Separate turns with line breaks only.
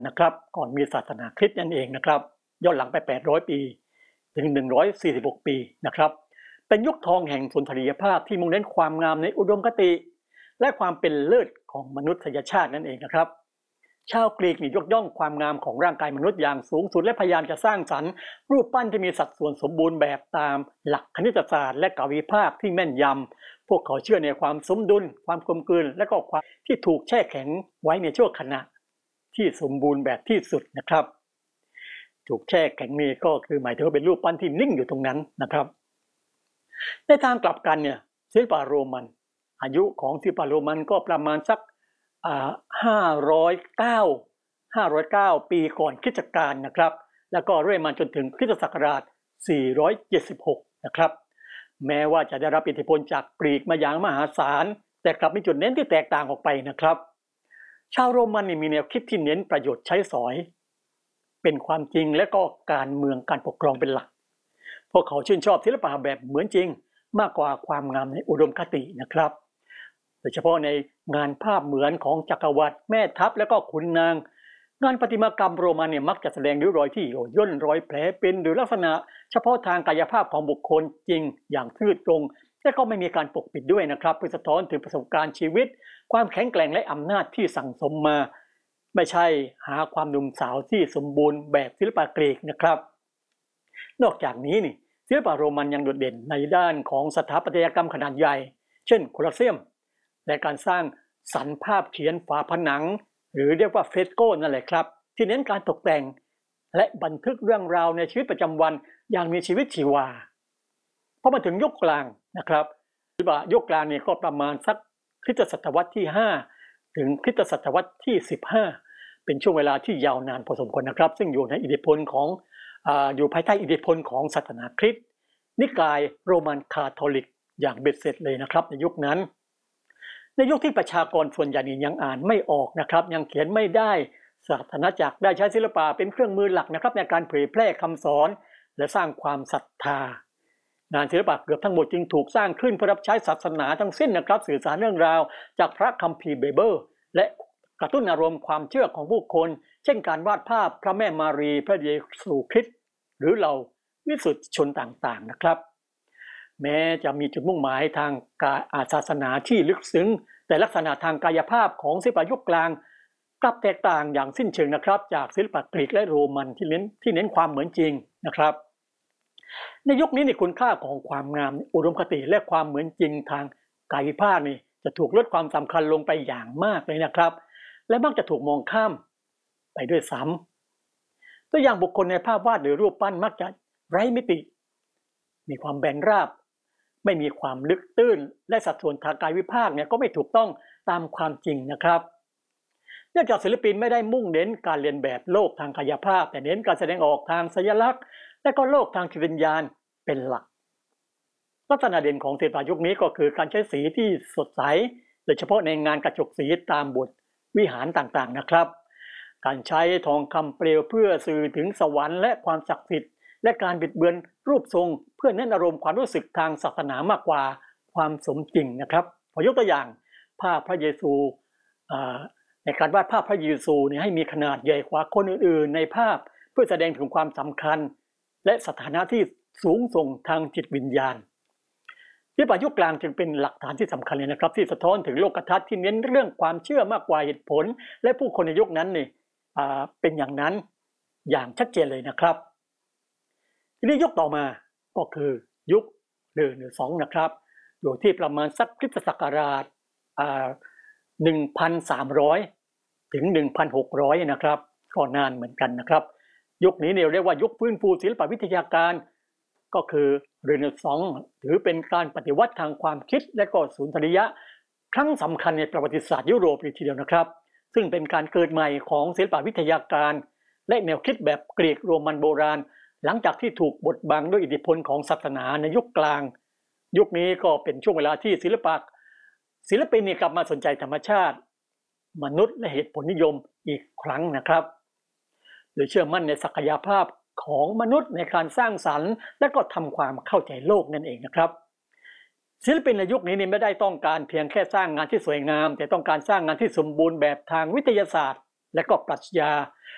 นะครับก่อนมีศาสนาคริสต์นั่นเองนะครับย้อนหลังไป800ปีถึง146ปีนะครับเป็นยุคทองแห่งสุนทรียภาพที่มุ่งเน้นความงามในอุดมคติและความเป็นเลิศของมนุษยชาตินั่นเองนะครับชาวกรีกยกย่องความงามของร่างกายมนุษย์อย่างสูงสุดและพยายามจะสร้างสรรค์รูปปั้นที่มีสัดส่วนสมบูรณ์แบบตามหลักคณิตศาสตร์และกายวิภาคที่แม่นยำพวกเขาเชื่อในความสมดุลความกลมกลืนและก็ความที่ถูกแช่แข็งไว้ในชั่วขณะที่สมบูรณ์แบบที่สุดนะครับถูกแช่แข็งนี่ก็คือหมายถึงว่าเป็นรูปปั้นที่นิ่งอยู่ตรงนั้นนะครับในทางกลับกันเนี่ยศิลปะโรมันอายุของศิลปะโรมันก็ประมาณสัก509 ปีก่อนคริสตกาลนะครับแล้วก็เรื่อยมาจนถึงคริสตศักราช476นะครับแม้ว่าจะได้รับอิทธิพลจากกรีกมาอย่างมหาศาลแต่กลับมีจุดเน้นที่แตกต่างออกไปนะครับชาวโรมันมีแนวคิดที่เน้นประโยชน์ใช้สอยเป็นความจริงและก็การเมืองการปกครองเป็นหลักพวกเขาชื่นชอบศิลปะแบบเหมือนจริงมากกว่าความงามในอุดมคตินะครับโดยเฉพาะในงานภาพเหมือนของจักรวรรดิแม่ทัพและก็ขุนนางงานประติมากรรมโรมันมักจะแสดงริ้วรอยที่ย่นรอยแผลเป็นหรือลักษณะเฉพาะทางกายภาพของบุคคลจริงอย่างซื่อตรงและก็ไม่มีการปกปิดด้วยนะครับเพื่อสะท้อนถึงประสบการณ์ชีวิตความแข็งแกร่งและอำนาจที่สั่งสมมาไม่ใช่หาความหนุ่มสาวที่สมบูรณ์แบบศิลปะกรีกนะครับนอกจากนี้ศิลปะโรมันยังโดดเด่นในด้านของสถาปัตยกรรมขนาดใหญ่เช่นโคลอสเซียมและการสร้างสรรภาพเขียนฝาผนังหรือเรียกว่าเฟสโกนั่นแหละครับที่เน้นการตกแต่งและบันทึกเรื่องราวในชีวิตประจำวันอย่างมีชีวิตชีวาพอมาถึงยุคกลางนะครับศิลปะยุคกลางนี่ก็ประมาณสักคริสตศตวรรษที่5ถึงคริสตศตวรรษที่15เป็นช่วงเวลาที่ยาวนานพอสมควรนะครับซึ่งอยู่ในอิทธิพลของอยู่ภายใต้อิทธิพลของศาสนาคริสต์นิกายโรมันคาทอลิกอย่างเบ็ดเสร็จเลยนะครับในยุคนั้นในยุคที่ประชากรส่วนใหญ่ยังอ่านไม่ออกนะครับยังเขียนไม่ได้ศาสนาจักรได้ใช้ศิลปะเป็นเครื่องมือหลักนะครับในการเผยแพร่คำสอนและสร้างความศรัทธางานศิลปะเกือบทั้งหมดจึงถูกสร้างขึ้นเพื่อรับใช้ศาสนาทั้งสิ้นนะครับสื่อสารเรื่องราวจากพระคัมภีร์ไบเบิลและกระตุ้นอารมณ์ความเชื่อของผู้คนเช่นการวาดภาพพระแม่มารีพระเยซูคริสต์หรือเราวิสุทธิชนต่างๆนะครับแม้จะมีจุดมุ่งหมายทางศาสนาที่ลึกซึ้งแต่ลักษณะทางกายภาพของศิลปะยุคกลางกลับแตกต่างอย่างสิ้นเชิงนะครับจากศิลปะกรีกและโรมันที่เน้นความเหมือนจริงนะครับในยุคนี้คุณค่าของความงามอุดมคติและความเหมือนจริงทางกายภาพจะถูกลดความสำคัญลงไปอย่างมากเลยนะครับและมักจะถูกมองข้ามไปด้วยซ้ำตัวอย่างบุคคลในภาพวาดหรือรูปปั้นมักจะไร้มิติมีความแบนราบไม่มีความลึกตื้นและสัดส่วนทางกายวิภาคก็ไม่ถูกต้องตามความจริงนะครับเนื่องจากศิลปินไม่ได้มุ่งเน้นการเรียนแบบโลกทางกายภาพแต่เน้นการแสดงออกทางสัญลักษณ์และก็โลกทางจิตวิญญาณเป็นหลักลักษณะเด่นของศิลปะยุคนี้ก็คือการใช้สีที่สดใสโดยเฉพาะในงานกระจกสีตามบทวิหารต่างๆนะครับการใช้ทองคำเปลวเพื่อสื่อถึงสวรรค์และความศักดิ์สิทธิ์และการบิดเบือนรูปทรงเพื่อเน้นอารมณ์ความรู้สึกทางศาสนามากกว่าความสมจริงนะครับขอยกตัวอย่างภาพพระเยซูในการวาดภาพพระเยซูให้มีขนาดใหญ่กว่าคนอื่นๆในภาพเพื่อแสดงถึงความสำคัญและสถานะที่สูงส่งทางจิตวิญญาณศิลปะยุคกลางจึงเป็นหลักฐานที่สำคัญเลยนะครับที่สะท้อนถึงโลกทัศน์ที่เน้นเรื่องความเชื่อมากกว่าเหตุผลและผู้คนในยุคนั้นเป็นอย่างนั้นอย่างชัดเจนเลยนะครับทีนี้ยุคต่อมาก็คือยุค112นะครับอยู่ที่ประมาณสักคริสตศักราช1,300 ถึง 1,600 นะครับก็นานเหมือนกันนะครับยุคนี้เรียกว่ายุคฟื้นฟูศิลปวิทยาการก็คือเรเนซองส์ถือเป็นการปฏิวัติทางความคิดและก็สุนทรียะครั้งสำคัญในประวัติศาสตร์ยุโรปเลยทีเดียวนะครับซึ่งเป็นการเกิดใหม่ของศิลปวิทยาการและแนวคิดแบบกรีกโรมันโบราณหลังจากที่ถูกบดบังด้วยอิทธิพลของศาสนาในยุคกลางยุคนี้ก็เป็นช่วงเวลาที่ศิลปินกลับมาสนใจธรรมชาติมนุษย์และเหตุผลนิยมอีกครั้งนะครับโดยเชื่อมั่นในศักยภาพของมนุษย์ในการสร้างสรรค์และก็ทำความเข้าใจโลกนั่นเองนะครับศิลปินในยุคนี้ไม่ได้ต้องการเพียงแค่สร้างงานที่สวยงามแต่ต้องการสร้างงานที่สมบูรณ์แบบทางวิทยาศาสตร์และก็ปรัชญา